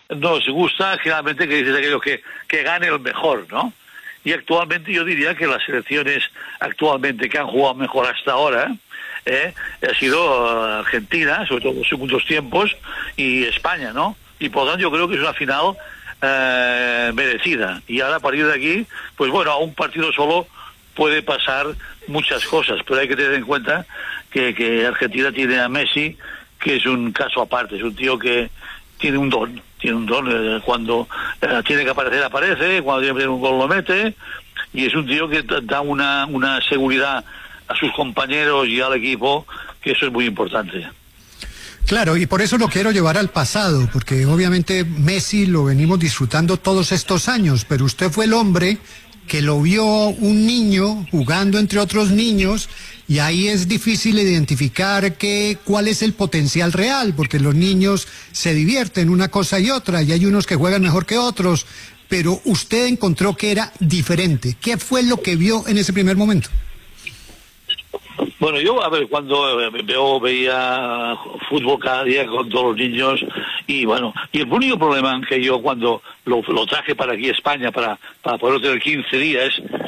nos gusta generalmente que dices aquello que gane el mejor, ¿no? Y actualmente yo diría que las selecciones actualmente que han jugado mejor hasta ahora ha sido Argentina, sobre todo en los segundos tiempos, y España, ¿no? Y por lo tanto yo creo que es una final merecida. Y ahora a partir de aquí, pues bueno, a un partido solo puede pasar muchas cosas, pero hay que tener en cuenta que Argentina tiene a Messi, que es un caso aparte, es un tío que tiene un don, cuando tiene que aparecer, aparece, cuando tiene que meter un gol lo mete, y es un tío que da una seguridad a sus compañeros y al equipo, que eso es muy importante. Claro, y por eso lo quiero llevar al pasado, porque obviamente Messi lo venimos disfrutando todos estos años, pero usted fue el hombre que lo vio un niño jugando entre otros niños, y ahí es difícil identificar cuál es el potencial real, porque los niños se divierten una cosa y otra, y hay unos que juegan mejor que otros, pero usted encontró que era diferente. ¿Qué fue lo que vio en ese primer momento? Bueno, yo, a ver, cuando veía fútbol cada día con todos los niños, y bueno, y el único problema que yo cuando lo traje para aquí a España, para poderlo tener 15 días,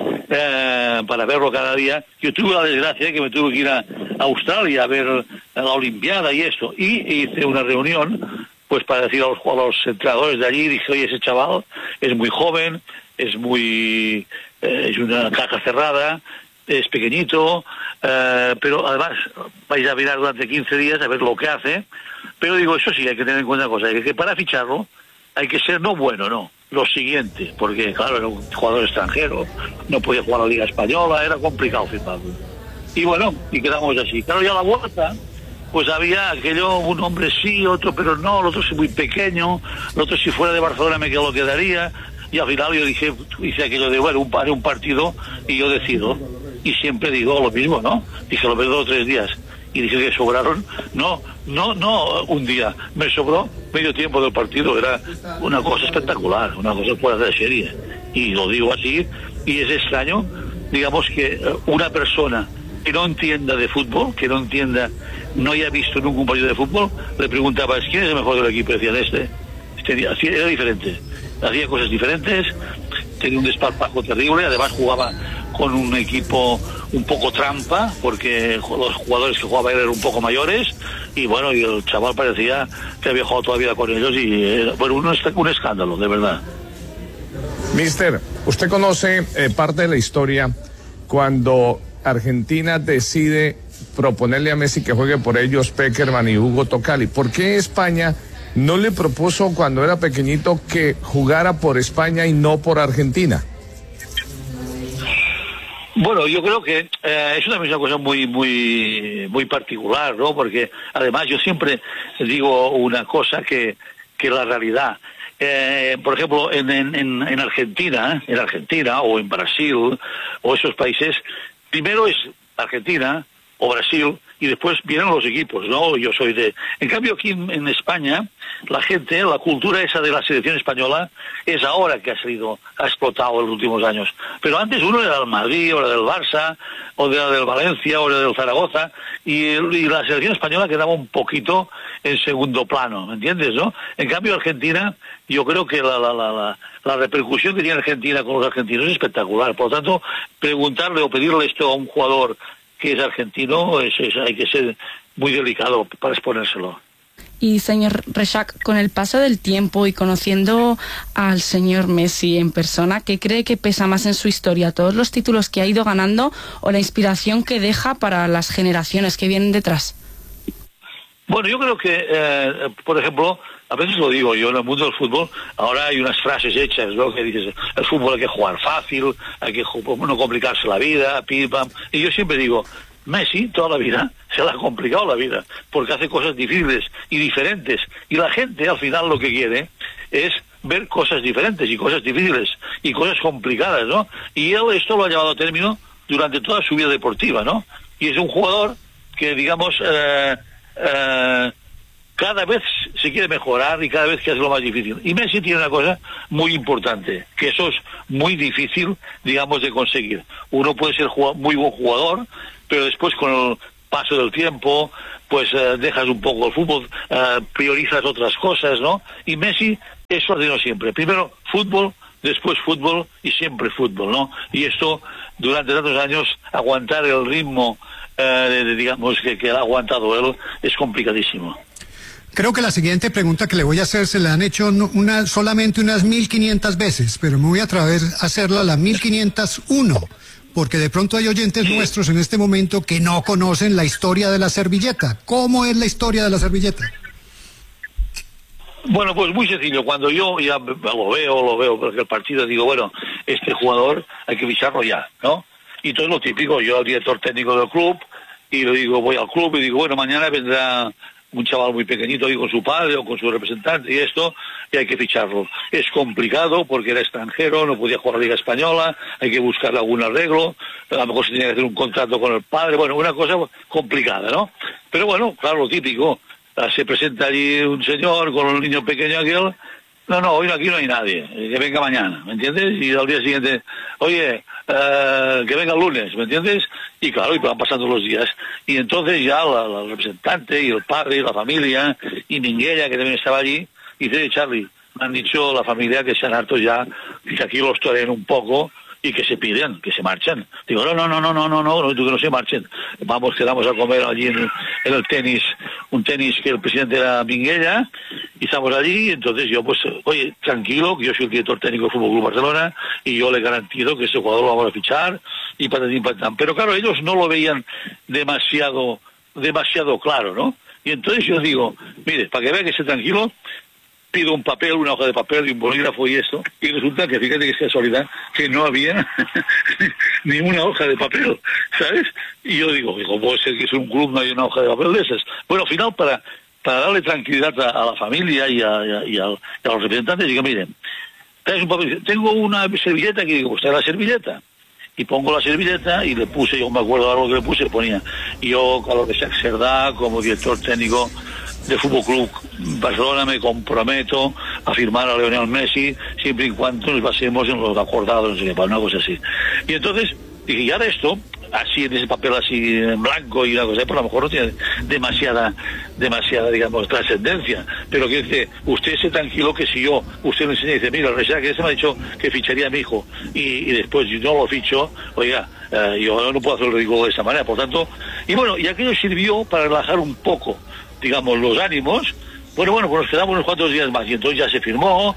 para verlo cada día, yo tuve la desgracia que me tuve que ir a Australia a ver la Olimpiada y esto, y hice una reunión, pues para decir a los entrenadores de allí, dije, oye, ese chaval es muy joven, es una caja cerrada, es pequeñito, pero además vais a mirar durante 15 días a ver lo que hace, pero digo, eso sí, hay que tener en cuenta una cosa, que para ficharlo hay que ser no bueno, no, lo siguiente, porque claro, era un jugador extranjero, no podía jugar a la Liga Española, era complicado firmarlo. Y bueno, y quedamos así. Claro, ya a la vuelta, pues había aquello, un hombre sí, otro pero no, el otro sí muy pequeño, el otro si fuera de Barcelona me lo quedaría, y al final yo hice aquello de, bueno, un partido y yo decido. Y siempre digo lo mismo, ¿no? Dije, lo veo 2 o 3 días. Y dije que sobraron, no un día, me sobró medio tiempo del partido, era una cosa espectacular, una cosa fuera de serie. Y lo digo así, y es extraño, digamos que una persona que no entienda de fútbol, que no entienda, no haya visto nunca un partido de fútbol, le preguntaba, ¿quién es el mejor del equipo? Decían, era diferente, hacía cosas diferentes, tenía un desparpajo terrible, además jugaba con un equipo un poco trampa, porque los jugadores que jugaba eran un poco mayores, y bueno, y el chaval parecía que había jugado toda la vida con ellos, y bueno, un escándalo, de verdad. Mister, usted conoce parte de la historia cuando Argentina decide proponerle a Messi que juegue por ellos Pekerman y Hugo Tocali. ¿Por qué España no le propuso cuando era pequeñito que jugara por España y no por Argentina? Bueno, yo creo que es una cosa muy particular, ¿no? Porque además yo siempre digo una cosa que la realidad. Por ejemplo, en Argentina o en Brasil o esos países, primero es Argentina o Brasil y después vienen los equipos, ¿no? Yo soy En cambio aquí en España, la cultura esa de la selección española es ahora que ha explotado en los últimos años. Pero antes uno era del Madrid, o era del Barça, o era del Valencia, o era del Zaragoza, y la selección española quedaba un poquito en segundo plano, ¿me entiendes, no? En cambio Argentina, yo creo que la repercusión que tiene Argentina con los argentinos es espectacular. Por lo tanto, preguntarle o pedirle esto a un jugador que es argentino, hay que ser muy delicado para exponérselo. Y señor Rexach, con el paso del tiempo y conociendo al señor Messi en persona, ¿qué cree que pesa más en su historia? ¿Todos los títulos que ha ido ganando o la inspiración que deja para las generaciones que vienen detrás? Bueno, yo creo que, por ejemplo, a veces lo digo yo, en el mundo del fútbol, ahora hay unas frases hechas, ¿no? Que dices, el fútbol hay que jugar fácil, hay que no complicarse la vida, pim, pam. Y yo siempre digo, Messi toda la vida se le ha complicado la vida, porque hace cosas difíciles y diferentes. Y la gente al final lo que quiere es ver cosas diferentes y cosas difíciles y cosas complicadas, ¿no? Y él esto lo ha llevado a término durante toda su vida deportiva, ¿no? Y es un jugador que, digamos, cada vez se quiere mejorar y cada vez que hace lo más difícil. Y Messi tiene una cosa muy importante, que eso es muy difícil, digamos, de conseguir. Uno puede ser muy buen jugador, pero después con el paso del tiempo, pues dejas un poco el fútbol, priorizas otras cosas, ¿no? Y Messi Eso ha tenido siempre. Primero fútbol, después fútbol y siempre fútbol, ¿no? Y esto, durante tantos años, aguantar el ritmo, digamos, que ha aguantado él, es complicadísimo. Creo que la siguiente pregunta que le voy a hacer se la han hecho solamente unas 1500 veces, pero me voy a atrever a hacerla la 1501, porque de pronto hay oyentes nuestros en este momento que no conocen la historia de la servilleta. ¿Cómo es la historia de la servilleta? Bueno, pues muy sencillo. Cuando yo ya lo veo, porque el partido digo, bueno, este jugador hay que ficharlo ya, ¿no? Y todo lo típico, yo al director técnico del club, y le digo, voy al club y digo, bueno, mañana vendrá un chaval muy pequeñito ahí con su padre o con su representante y esto, y hay que ficharlo. Es complicado porque era extranjero, no podía jugar la Liga Española, hay que buscar algún arreglo, a lo mejor se tenía que hacer un contrato con el padre, bueno, una cosa complicada, ¿no? Pero bueno, claro, lo típico, se presenta allí un señor con un niño pequeño aquel, no, hoy aquí no hay nadie, que venga mañana, ¿me entiendes? Y al día siguiente, oye, que venga el lunes, ¿me entiendes? Y claro, y van pasando los días. Y entonces ya la representante y el padre y la familia y Minguella, que también estaba allí, dice, Charlie, me han dicho la familia que se han harto ya, que aquí los toreen un poco y que se piden, que se marchan. Digo, no, que no se marchen. Quedamos a comer allí en el tenis, un tenis que el presidente era Minguella, y estamos allí, y entonces yo pues, oye, tranquilo, que yo soy el director técnico del Fútbol Club Barcelona, y yo le garantizo que ese jugador lo vamos a fichar, y patatín patán. Pero claro, ellos no lo veían demasiado claro, ¿no? Y entonces yo digo, mire, para que vea que esté tranquilo, pido un papel, una hoja de papel y un bolígrafo y esto, y resulta que fíjate que es casualidad que no había ni una hoja de papel, ¿sabes? Y yo digo, ¿cómo puede ser que es un club no hay una hoja de papel de esas? Bueno, al final, para darle tranquilidad a la familia y a los representantes, digo, miren, traes un papel, tengo una servilleta, que digo, pues trae la servilleta. Y pongo la servilleta y le puse, yo me acuerdo ahora lo que le puse, ponía, yo, Carlos de Serdá, como director técnico de Fútbol Club Barcelona, me comprometo a firmar a Lionel Messi siempre y cuando nos basemos en los acordados, no sé qué, para una cosa así. Y entonces dije, ya de esto, así en ese papel así en blanco y una cosa, pues a lo mejor no tiene demasiada, digamos, trascendencia, pero que dice, usted esté tranquilo que si usted me enseña y dice, mira, el Rechac ese me ha dicho que ficharía a mi hijo y después yo no lo ficho, oiga, yo no puedo hacer el ridículo de esa manera, por tanto, y bueno, y aquello sirvió para relajar un poco, digamos, los ánimos. Bueno, pues nos quedamos unos cuantos días más y entonces ya se firmó,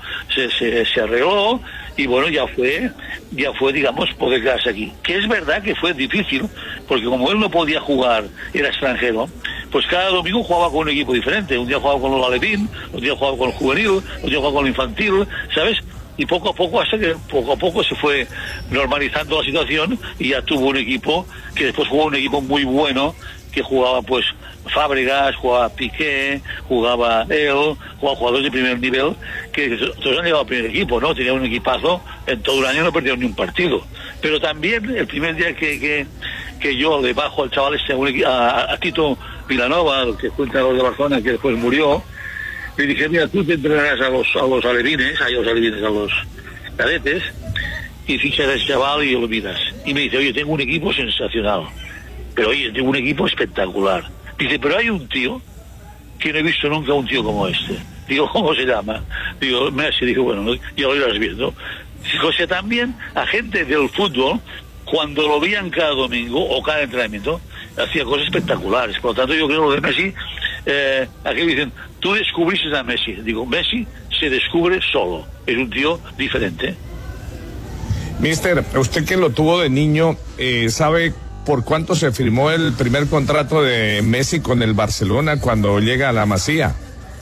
se arregló y bueno, ya fue, digamos, poder quedarse aquí. Que es verdad que fue difícil, porque como él no podía jugar, era extranjero, pues cada domingo jugaba con un equipo diferente. Un día jugaba con los Alevín, un día jugaba con el juvenil, un día jugaba con el infantil, ¿sabes? Y poco a poco, hasta que poco a poco se fue normalizando la situación y ya tuvo un equipo, que después jugó un equipo muy bueno, que jugaba pues Fábregas, jugaba Piqué, jugaba él, jugaba jugadores de primer nivel, que todos han llegado al primer equipo, ¿no? Tenía un equipazo, en todo el año no perdieron ni un partido. Pero también el primer día que yo le bajo al chaval a Tito Vilanova, el que fue entrenador de Barcelona, que después murió, le dije, mira, tú te entrenarás a los alevines, a los cadetes, y fichas a ese chaval y lo miras. Y me dice, oye, tengo un equipo sensacional. Pero oye, tengo un equipo espectacular. Dice, pero hay un tío que no he visto nunca un tío como este. Digo, ¿cómo se llama? Digo, Messi. Digo, bueno, ya lo irás viendo. O sea, también a gente del fútbol, cuando lo veían cada domingo o cada entrenamiento, hacía cosas espectaculares. Por lo tanto, yo creo que lo de Messi, aquí dicen, tú descubriste a Messi. Digo, Messi se descubre solo. Es un tío diferente. Mister, usted que lo tuvo de niño, ¿sabe por cuánto se firmó el primer contrato de Messi con el Barcelona cuando llega a la Masía?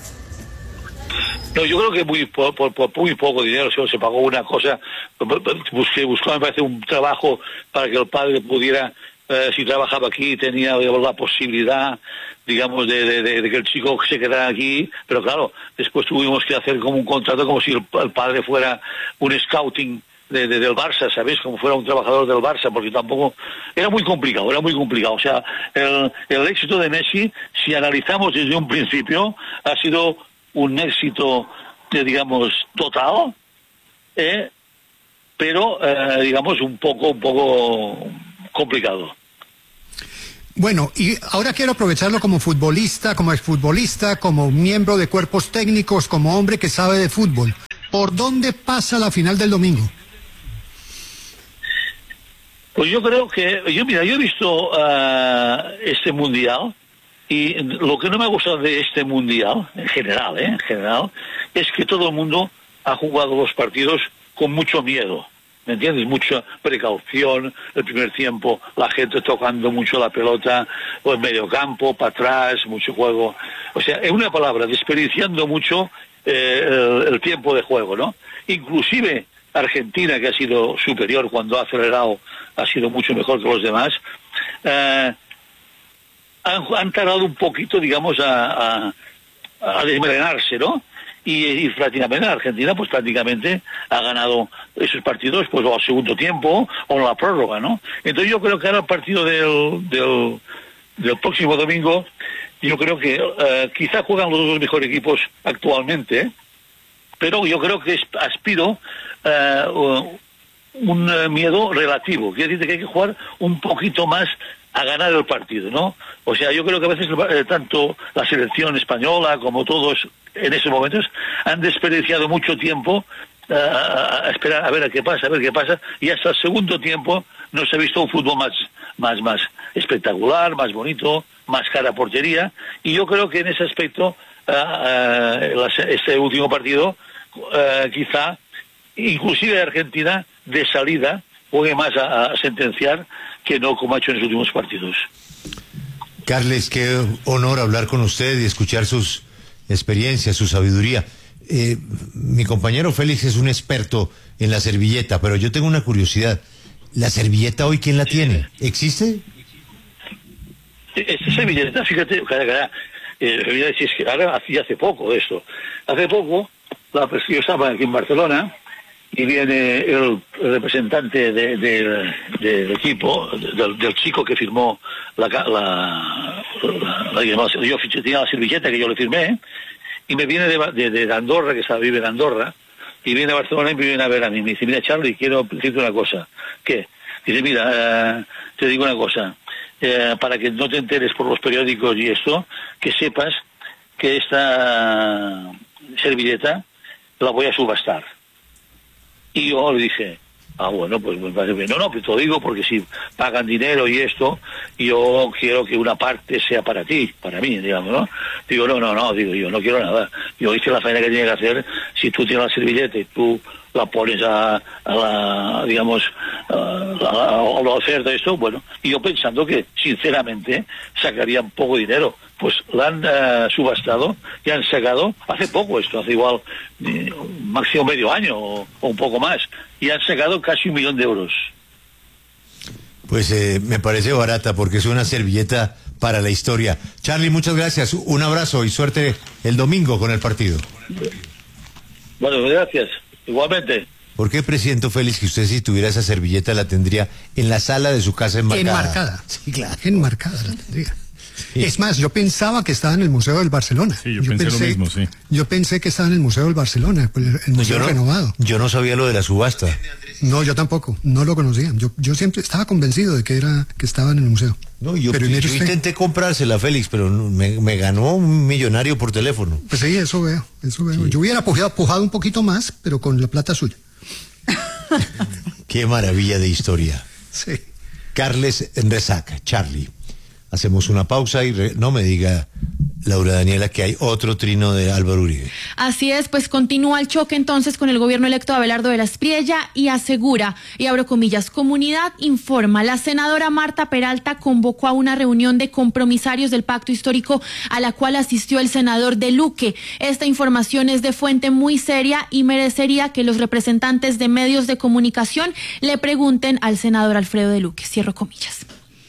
No, yo creo que por muy poco dinero se pagó una cosa, buscó me parece un trabajo para que el padre pudiera, si trabajaba aquí, tenía la posibilidad, digamos, de que el chico se quedara aquí, pero claro, después tuvimos que hacer como un contrato como si el padre fuera un scouting del Barça, ¿sabes? Como fuera un trabajador del Barça, porque tampoco era muy complicado. O sea, el éxito de Messi, si analizamos desde un principio, ha sido un éxito, digamos, total, pero, digamos, un poco complicado. Bueno, y ahora quiero aprovecharlo como futbolista, como exfutbolista, como miembro de cuerpos técnicos, como hombre que sabe de fútbol. ¿Por dónde pasa la final del domingo? Pues yo creo que, yo he visto este mundial, y lo que no me ha gustado de este mundial, en general, es que todo el mundo ha jugado los partidos con mucho miedo. ¿Me entiendes? Mucha precaución, el primer tiempo, la gente tocando mucho la pelota, o en medio campo, para atrás, mucho juego. O sea, en una palabra, desperdiciando mucho el tiempo de juego, ¿no? Inclusive Argentina, que ha sido superior cuando ha acelerado, ha sido mucho mejor que los demás, han tardado un poquito, digamos, a desmelenarse, ¿no? Y prácticamente Argentina pues prácticamente ha ganado esos partidos pues o al segundo tiempo o en la prórroga, ¿no? Entonces yo creo que ahora el partido del próximo domingo, yo creo que quizá juegan los dos mejores equipos actualmente, pero yo creo que aspiro un miedo relativo, quiere decir que hay que jugar un poquito más a ganar el partido, ¿no? O sea, yo creo que a veces tanto la selección española como todos en esos momentos han desperdiciado mucho tiempo a esperar a ver qué pasa, y hasta el segundo tiempo no se ha visto un fútbol más espectacular, más bonito, más cara a portería, y yo creo que en ese aspecto este último partido quizá inclusive Argentina de salida juegue más a sentenciar que no como ha hecho en los últimos partidos. Carles, qué honor hablar con usted y escuchar sus experiencias, su sabiduría. Mi compañero Félix es un experto en la servilleta, pero yo tengo una curiosidad. ¿La servilleta hoy quién la tiene? ¿Existe? Esta servilleta, fíjate, ahora hace poco esto. Hace poco, yo estaba aquí en Barcelona, y viene el representante del equipo, del chico que firmó yo tenía la servilleta que yo le firmé, y me viene de Andorra, que vive en Andorra, y viene a Barcelona y me viene a ver a mí. Me dice, mira, Charlie, quiero decirte una cosa. ¿Qué? Dice, mira, te digo una cosa, para que no te enteres por los periódicos y esto, que sepas que esta servilleta la voy a subastar. Y yo le dije, bueno, pues me parece bien. No, pero te lo digo porque si pagan dinero y esto, yo quiero que una parte sea para ti, para mí, digamos, ¿no? Digo, no, digo yo, no quiero nada. Yo hice la faena que tenía que hacer. Si tú tienes la servilleta y tú la pones a la oferta y esto, bueno, y yo pensando que, sinceramente, sacaría un poco de dinero. Pues la han subastado y han sacado hace poco esto, hace igual máximo medio año o un poco más, y han sacado casi 1 millón de euros. Pues me parece barata porque es una servilleta para la historia. Charlie, muchas gracias, un abrazo y suerte el domingo con el partido. Bueno, gracias, igualmente. ¿Por qué presiento, Félix, que usted si tuviera esa servilleta la tendría en la sala de su casa enmarcada? Enmarcada. Sí, claro. Enmarcada la tendría. Sí. Es más, yo pensaba que estaba en el Museo del Barcelona. Sí, yo pensé lo mismo, sí. Yo pensé que estaba en el Museo del Barcelona, el museo renovado. Yo no sabía lo de la subasta. No, yo tampoco, no lo conocía. Yo siempre estaba convencido de que estaba en el museo. No, yo intenté comprársela, Félix, pero me ganó un millonario por teléfono. Pues sí, eso veo. Sí. Yo hubiera pujado un poquito más, pero con la plata suya. Qué maravilla de historia. Sí. Carles Resaca, Charlie. Hacemos una pausa y no me diga, Laura Daniela, que hay otro trino de Álvaro Uribe. Así es, pues continúa el choque entonces con el gobierno electo de Abelardo de la Espriella y asegura, y abro comillas, comunidad informa, la senadora Marta Peralta convocó a una reunión de compromisarios del pacto histórico a la cual asistió el senador de Luque. Esta información es de fuente muy seria y merecería que los representantes de medios de comunicación le pregunten al senador Alfredo de Luque. Cierro comillas.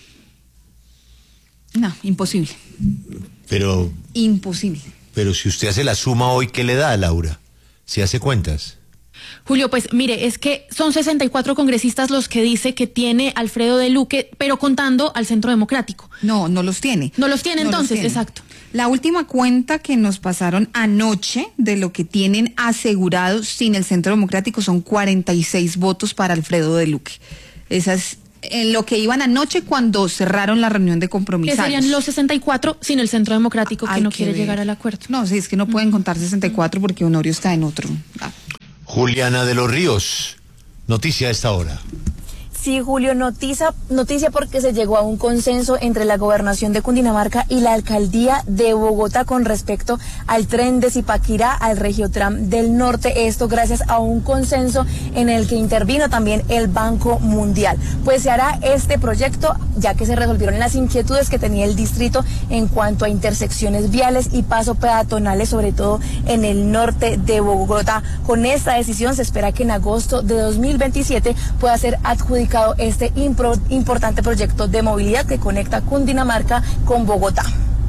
No, imposible. Pero... Imposible. Pero si usted hace la suma hoy, ¿qué le da, Laura? Si hace cuentas. Julio, pues mire, es que son 64 congresistas los que dice que tiene Alfredo de Luque, pero contando al Centro Democrático. No los tiene. No los tiene entonces, exacto. La última cuenta que nos pasaron anoche de lo que tienen asegurado sin el Centro Democrático son 46 votos para Alfredo de Luque. Esa es en lo que iban anoche cuando cerraron la reunión de compromisarios. Que serían los 64 sin el Centro Democrático que no quiere llegar al acuerdo. No, sí, es que no pueden contar 64 porque Honorio está en otro. Juliana de los Ríos, noticia a esta hora. Sí, Julio, noticia porque se llegó a un consenso entre la gobernación de Cundinamarca y la alcaldía de Bogotá con respecto al tren de Zipaquirá al Regiotram del Norte. Esto gracias a un consenso en el que intervino también el Banco Mundial. Pues se hará este proyecto ya que se resolvieron las inquietudes que tenía el distrito en cuanto a intersecciones viales y paso peatonales, sobre todo en el norte de Bogotá. Con esta decisión se espera que en agosto de 2027 pueda ser adjudicado este importante proyecto de movilidad que conecta Cundinamarca con Bogotá.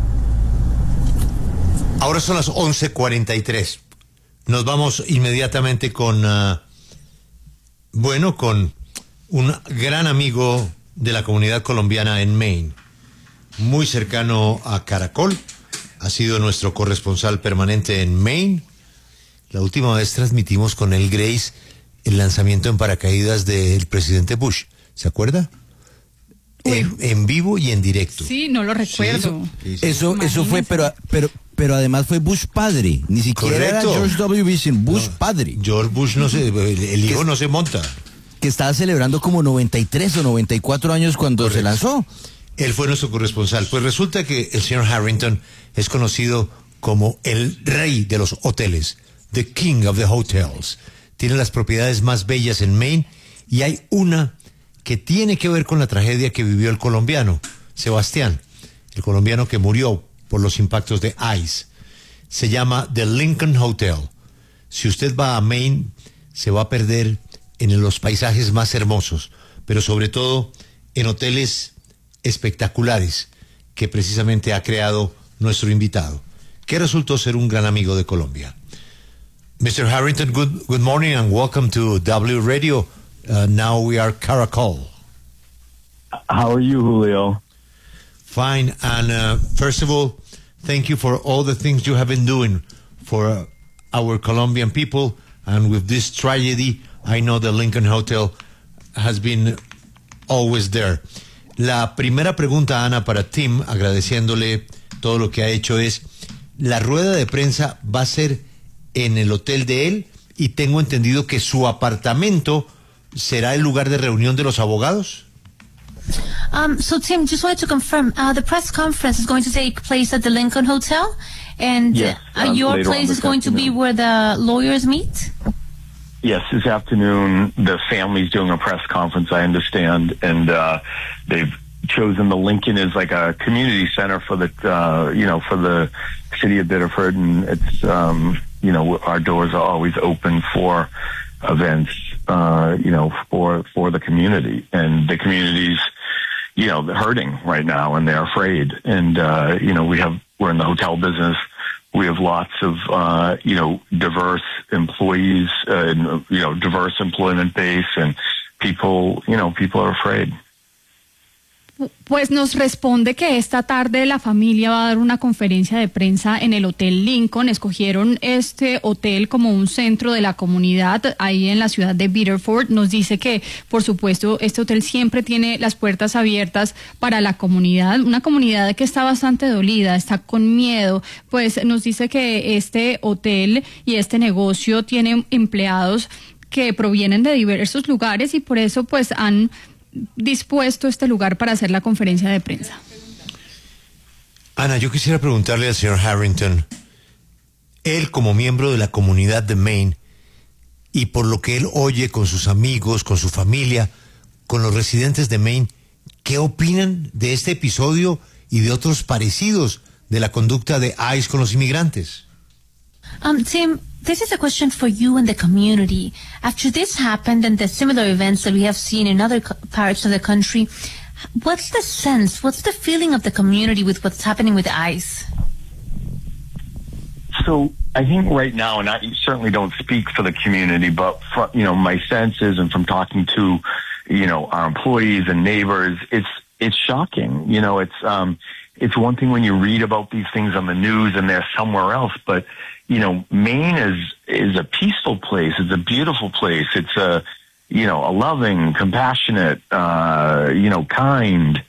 Ahora son las 11:43. Nos vamos inmediatamente con un gran amigo de la comunidad colombiana en Maine, muy cercano a Caracol. Ha sido nuestro corresponsal permanente en Maine. La última vez transmitimos con él, Grace, el lanzamiento en paracaídas del presidente Bush, ¿se acuerda? En vivo y en directo. Sí, no lo recuerdo. Sí. Eso fue, pero además fue Bush padre, ni siquiera Correcto. era George W. Bush, Bush padre. George Bush el hijo no se monta. Que estaba celebrando como 93 o 94 años cuando Correcto. se lanzó. Él fue nuestro corresponsal. Pues resulta que el señor Harrington es conocido como el rey de los hoteles, the king of the hotels. Tiene las propiedades más bellas en Maine y hay una que tiene que ver con la tragedia que vivió el colombiano, Sebastián, el colombiano que murió por los impactos de ice. Se llama The Lincoln Hotel. Si usted va a Maine, se va a perder en los paisajes más hermosos, pero sobre todo en hoteles espectaculares que precisamente ha creado nuestro invitado, que resultó ser un gran amigo de Colombia. Mr. Harrington, good morning and welcome to W Radio. Now we are Caracol. How are you, Julio? Fine. And first of all, thank you for all the things you have been doing for our Colombian people. And with this tragedy, I know the Lincoln Hotel has been always there. La primera pregunta, Ana, para Tim, agradeciéndole todo lo que ha hecho, es: ¿la rueda de prensa va a ser en el hotel de él? Y tengo entendido que su apartamento será el lugar de reunión de los abogados. So Tim, just wanted to confirm, the press conference is going to take place at the Lincoln Hotel, and Yes, your later on place this is going to be afternoon. where the lawyers meet? Yes, this afternoon the family's doing a press conference, I understand, and they've chosen the Lincoln as like a community center for the for the city of Biddeford, and it's our doors are always open for events for the community, and the community's hurting right now, and they're afraid, and we're in the hotel business. We have lots of diverse employees, diverse employment base, and people are afraid. Pues nos responde que esta tarde la familia va a dar una conferencia de prensa en el Hotel Lincoln. Escogieron este hotel como un centro de la comunidad ahí en la ciudad de Biddeford. Nos dice que, por supuesto, este hotel siempre tiene las puertas abiertas para la comunidad, una comunidad que está bastante dolida, está con miedo. Pues nos dice que este hotel y este negocio tiene empleados que provienen de diversos lugares y por eso pues han dispuesto este lugar para hacer la conferencia de prensa. Ana, yo quisiera preguntarle al señor Harrington, él como miembro de la comunidad de Maine, y por lo que él oye con sus amigos, con su familia, con los residentes de Maine, ¿qué opinan de este episodio y de otros parecidos de la conducta de ICE con los inmigrantes? Tim, this is a question for you and the community. After this happened and the similar events that we have seen in other parts of the country, what's the sense, what's the feeling of the community with what's happening with ICE? So I think right now, and I certainly don't speak for the community, but my sense is, and from talking to, our employees and neighbors, it's shocking. It's one thing when you read about these things on the news and they're somewhere else, but Maine is a peaceful place. It's a beautiful place. It's a a loving, compassionate, kind.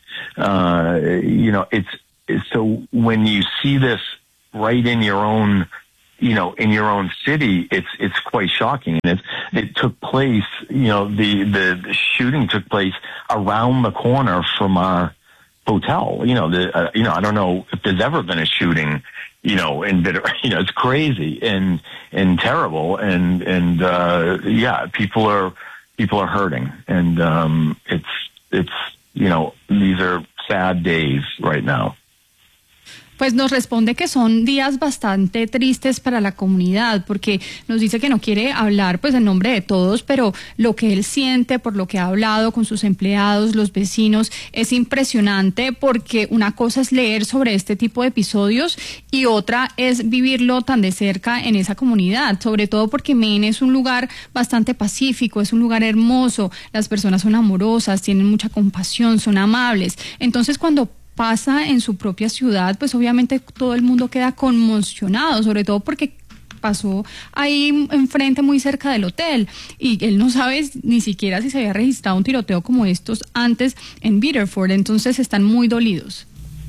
So when you see this right in your own, in your own city, it's quite shocking. And it took place, the shooting took place around the corner from our hotel. I don't know if there's ever been a shooting, in Bitter. It's crazy and terrible. And people are hurting. And, it's, these are sad days right now. Pues nos responde que son días bastante tristes para la comunidad, porque nos dice que no quiere hablar pues en nombre de todos, pero lo que él siente por lo que ha hablado con sus empleados, los vecinos, es impresionante, porque una cosa es leer sobre este tipo de episodios y otra es vivirlo tan de cerca en esa comunidad, sobre todo porque Maine es un lugar bastante pacífico, es un lugar hermoso, las personas son amorosas, tienen mucha compasión, son amables. Entonces cuando pasa en su propia ciudad, pues obviamente todo el mundo queda conmocionado, sobre todo porque pasó ahí enfrente, muy cerca del hotel, y él no sabe ni siquiera si se había registrado un tiroteo como estos antes en Biddeford, entonces están muy dolidos.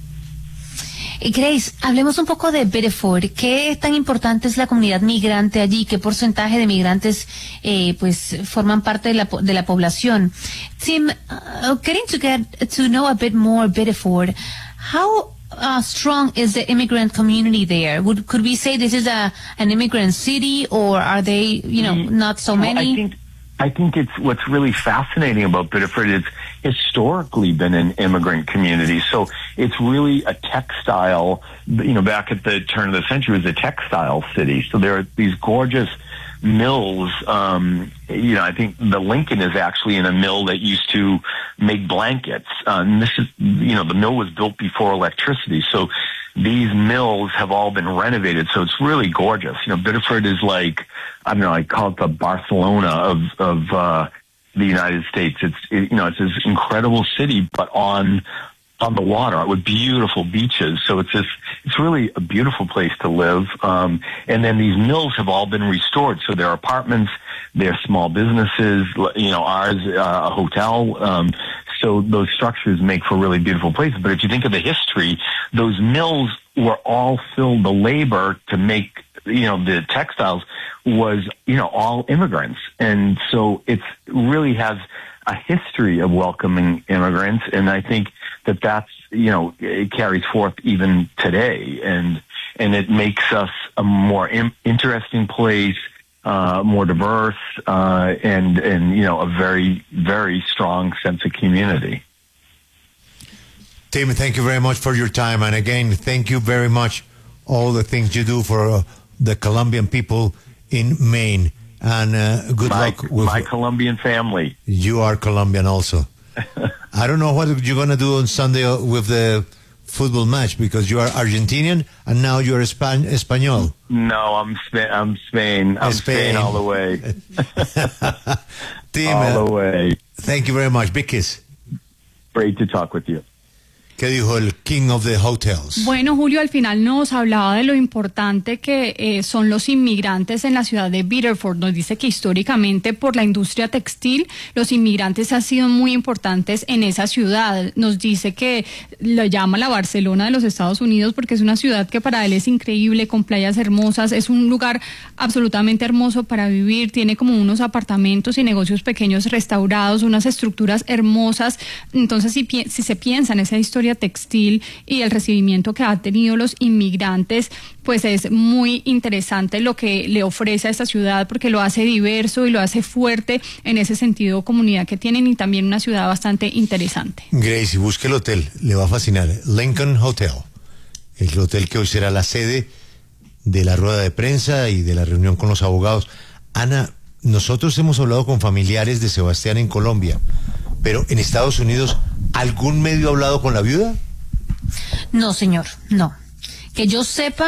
Grace, hablemos un poco de Biddeford. ¿Qué tan importante es la comunidad migrante allí? ¿Qué porcentaje de migrantes pues forman parte de la población? Tim, getting to get to know a bit more Biddeford, how strong is the immigrant community there? Could we say this is an immigrant city, or are they, not so many? I think it's what's really fascinating about Biddeford. It's historically been an immigrant community. So it's really a textile, back at the turn of the century, it was a textile city. So there are these gorgeous mills. I think the Lincoln is actually in a mill that used to make blankets. And this is, the mill was built before electricity. So these mills have all been renovated. So it's really gorgeous. Biddeford is like, I don't know, I call it the Barcelona of the United States. It's this incredible city, but on the water with beautiful beaches. So it's really a beautiful place to live. And then these mills have all been restored. So they're apartments, they're small businesses, ours, a hotel. So those structures make for really beautiful places. But if you think of the history, those mills were all filled, the labor to make, the textiles was, all immigrants. And so it really has a history of welcoming immigrants. And I think that's, it carries forth even today. And it makes us a more interesting place, more diverse, and a very, very strong sense of community. Tim, thank you very much for your time. And again, thank you very much all the things you do for the Colombian people in Maine. And good luck with my Colombian family. You are Colombian also. I don't know what you're going to do on Sunday with the football match, because you are Argentinian and now you're Espanol. No, I'm Spain. I'm Spain all the way. Tim, all the way. Thank you very much. Big kiss. Great to talk with you. ¿Qué dijo el King of the Hotels? Bueno, Julio, al final nos hablaba de lo importante que son los inmigrantes en la ciudad de Biddeford. Nos dice que históricamente, por la industria textil, los inmigrantes han sido muy importantes en esa ciudad. Nos dice que lo llama la Barcelona de los Estados Unidos porque es una ciudad que para él es increíble, con playas hermosas. Es un lugar absolutamente hermoso para vivir. Tiene como unos apartamentos y negocios pequeños restaurados, unas estructuras hermosas. Entonces, si se piensa en esa historia textil y el recibimiento que han tenido los inmigrantes, pues es muy interesante lo que le ofrece a esta ciudad, porque lo hace diverso y lo hace fuerte en ese sentido, comunidad que tienen, y también una ciudad bastante interesante. Gracie, busque el hotel, le va a fascinar. Lincoln Hotel, el hotel que hoy será la sede de la rueda de prensa y de la reunión con los abogados. Ana, nosotros hemos hablado con familiares de Sebastián en Colombia, pero en Estados Unidos, ¿algún medio ha hablado con la viuda? No, señor, no. Que yo sepa,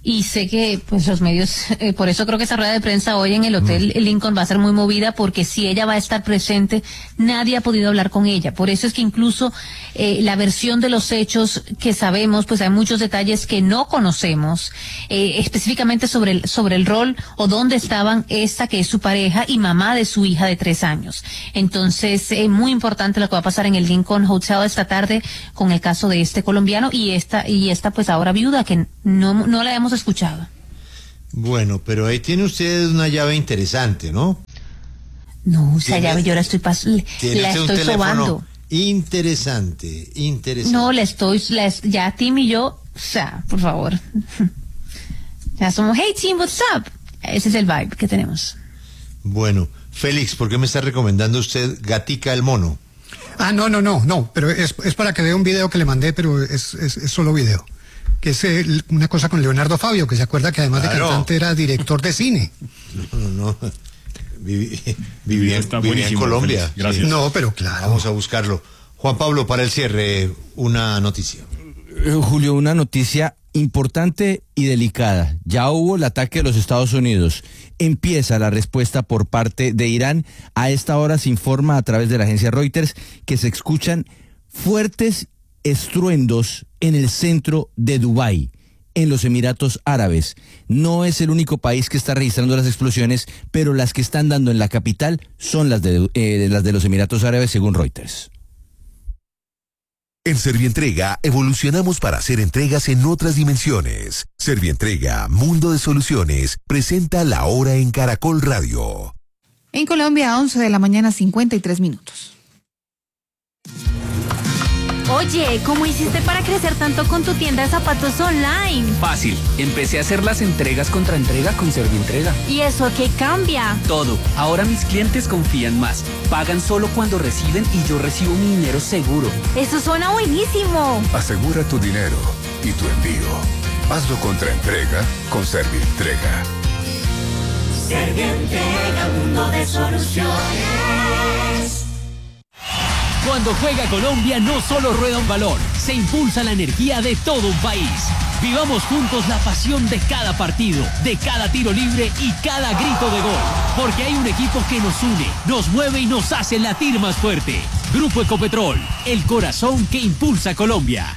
y sé que pues los medios, por eso creo que esa rueda de prensa hoy en el Hotel Lincoln va a ser muy movida, porque si ella va a estar presente, nadie ha podido hablar con ella. Por eso es que incluso la versión de los hechos que sabemos, pues hay muchos detalles que no conocemos, específicamente sobre el rol o dónde estaban esta que es su pareja y mamá de su hija de 3 años. Entonces, es muy importante lo que va a pasar en el Lincoln Hotel esta tarde con el caso de este colombiano y esta pues ahora viuda que no la hemos escuchado. Bueno, pero ahí tiene usted una llave interesante, ¿no? No, esa llave yo la estoy sobando. Interesante. No, ya Tim y yo, o sea, por favor. Ya somos, hey Tim, what's up? Ese es el vibe que tenemos. Bueno, Félix, ¿por qué me está recomendando usted Gatica el mono? No, pero es para que vea un video que le mandé, pero es solo video. Que es una cosa con Leonardo Fabio, que se acuerda que además de cantante era director de cine. No. Vivía en Colombia. Gracias. Sí. No, pero claro. Vamos a buscarlo. Juan Pablo, para el cierre, una noticia. Julio, una noticia importante y delicada. Ya hubo el ataque de los Estados Unidos. Empieza la respuesta por parte de Irán. A esta hora se informa a través de la agencia Reuters que se escuchan fuertes estruendos en el centro de Dubái, en los Emiratos Árabes. No es el único país que está registrando las explosiones, pero las que están dando en la capital son las de los Emiratos Árabes, según Reuters. En Servientrega evolucionamos para hacer entregas en otras dimensiones. Servientrega, Mundo de Soluciones, presenta La Hora en Caracol Radio. En Colombia, 11 de la mañana, 53 minutos. Oye, ¿cómo hiciste para crecer tanto con tu tienda de zapatos online? Fácil, empecé a hacer las entregas contra entrega con Servientrega. ¿Y eso qué cambia? Todo, ahora mis clientes confían más, pagan solo cuando reciben y yo recibo mi dinero seguro. Eso suena buenísimo. Asegura tu dinero y tu envío. Hazlo contra entrega con Servientrega. Servientrega, mundo de soluciones. Cuando juega Colombia no solo rueda un balón, se impulsa la energía de todo un país. Vivamos juntos la pasión de cada partido, de cada tiro libre y cada grito de gol. Porque hay un equipo que nos une, nos mueve y nos hace latir más fuerte. Grupo Ecopetrol, el corazón que impulsa Colombia.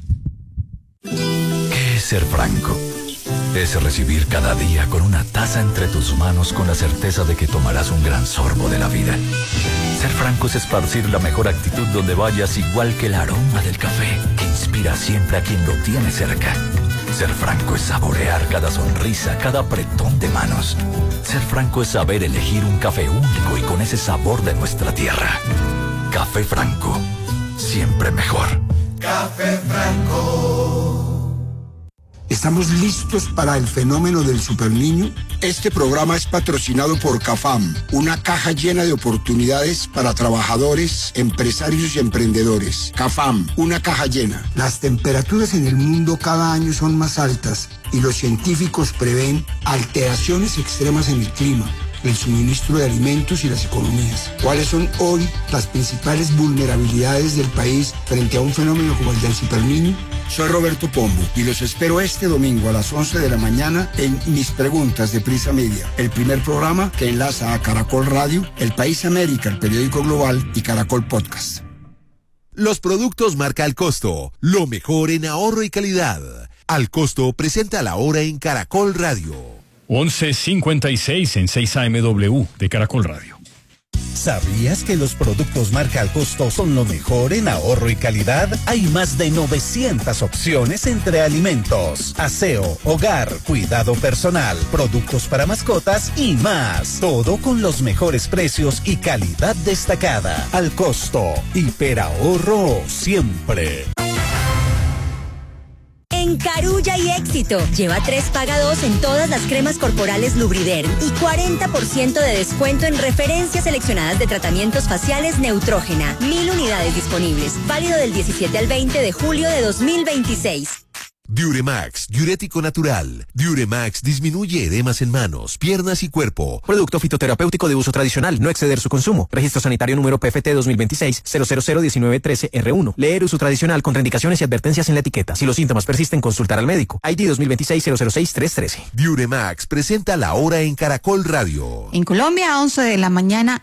¿Qué es ser franco? Es recibir cada día con una taza entre tus manos con la certeza de que tomarás un gran sorbo de la vida. Ser franco es esparcir la mejor actitud donde vayas, igual que el aroma del café, que inspira siempre a quien lo tiene cerca. Ser franco es saborear cada sonrisa, cada apretón de manos. Ser franco es saber elegir un café único y con ese sabor de nuestra tierra. Café Franco, siempre mejor. Café Franco. ¿Estamos listos para el fenómeno del superniño? Este programa es patrocinado por CAFAM, una caja llena de oportunidades para trabajadores, empresarios y emprendedores. CAFAM, una caja llena. Las temperaturas en el mundo cada año son más altas y los científicos prevén alteraciones extremas en el clima, el suministro de alimentos y las economías. ¿Cuáles son hoy las principales vulnerabilidades del país frente a un fenómeno como el del superniño? Soy Roberto Pombo y los espero este domingo a las 11 de la mañana en Mis Preguntas de Prisa Media, el primer programa que enlaza a Caracol Radio, El País América, el periódico global y Caracol Podcast. Los productos marca Al Costo, lo mejor en ahorro y calidad. Al Costo presenta La Hora en Caracol Radio. 11:56 en 6 AMW de Caracol Radio. ¿Sabías que los productos marca Al Costo son lo mejor en ahorro y calidad? Hay más de 900 opciones entre alimentos, aseo, hogar, cuidado personal, productos para mascotas y más. Todo con los mejores precios y calidad destacada. Al Costo, hiperahorro siempre. En Carulla y Éxito, lleva 3 paga 2 en todas las cremas corporales Lubriderm y 40% de descuento en referencias seleccionadas de tratamientos faciales Neutrógena. 1000 unidades disponibles. Válido del 17 al 20 de julio de 2026. Diuremax, diurético natural. Diuremax disminuye edemas en manos, piernas y cuerpo. Producto fitoterapéutico de uso tradicional, no exceder su consumo. Registro sanitario número PFT 2026-0001913-R1. Leer uso tradicional, contraindicaciones y advertencias en la etiqueta. Si los síntomas persisten, consultar al médico. ID 2026-006-313. Diuremax presenta La Hora en Caracol Radio. En Colombia, 11 de la mañana,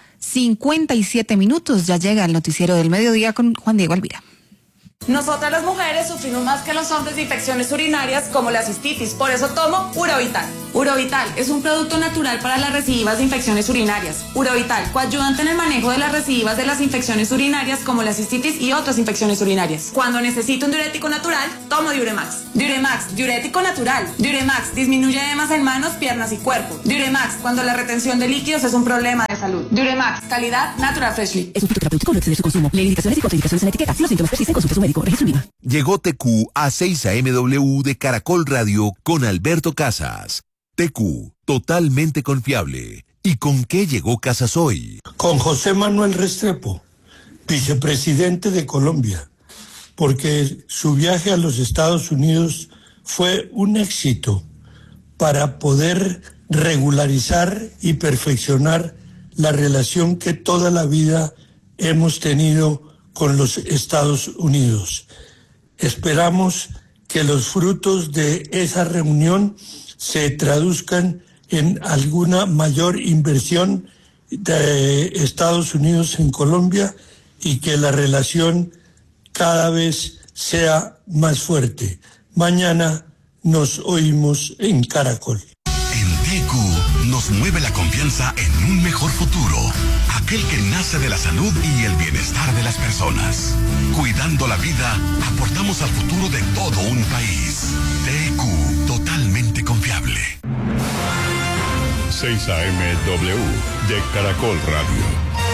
57 minutos. Ya llega el noticiero del mediodía con Juan Diego Alvira. Nosotras las mujeres sufrimos más que los hombres de infecciones urinarias como la cistitis, por eso tomo Urovital. Urovital es un producto natural para las recidivas de infecciones urinarias. Urovital, coayudante en el manejo de las recidivas de las infecciones urinarias como la cistitis y otras infecciones urinarias. Cuando necesito un diurético natural, tomo Diuremax. Diuremax, diurético natural. Diuremax, disminuye edemas en manos, piernas y cuerpo. Diuremax, cuando la retención de líquidos es un problema de salud. Diuremax, calidad Natural Freshly. Es un fitoterapéutico, no exceder su consumo. Lee indicaciones y contraindicaciones en la etiqueta. Si los síntomas persisten, consulte a su médico. Registro INVIMA. Llegó TQ a 6 AMW de Caracol Radio con Alberto Casas. TQ, totalmente confiable. ¿Y con qué llegó Casas hoy? Con José Manuel Restrepo, vicepresidente de Colombia, porque su viaje a los Estados Unidos fue un éxito para poder regularizar y perfeccionar la relación que toda la vida hemos tenido con los Estados Unidos. Esperamos que los frutos de esa reunión se traduzcan en alguna mayor inversión de Estados Unidos en Colombia y que la relación cada vez sea más fuerte. Mañana nos oímos en Caracol. En TQ nos mueve la confianza en un mejor futuro, aquel que nace de la salud y el bienestar de las personas. Cuidando la vida, aportamos al futuro de todo un país. TQ, totalmente confiable. 6 AMW de Caracol Radio.